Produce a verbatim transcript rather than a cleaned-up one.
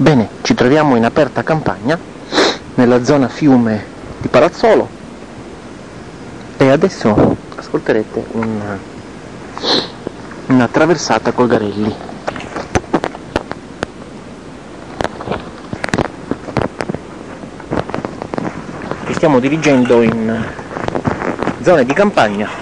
Bene, ci troviamo in aperta campagna, nella zona fiume di Palazzolo, e adesso ascolterete una, una traversata col Garelli. Ci stiamo dirigendo in zone di campagna